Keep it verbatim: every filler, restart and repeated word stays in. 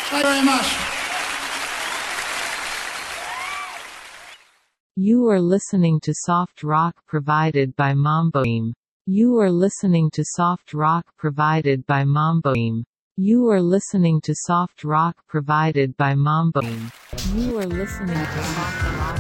Thank you very much. You are listening to soft rock provided by Mamboim. You are listening to soft rock provided by Mamboim. You are listening to soft rock provided by Mamboim. You are listening to soft rock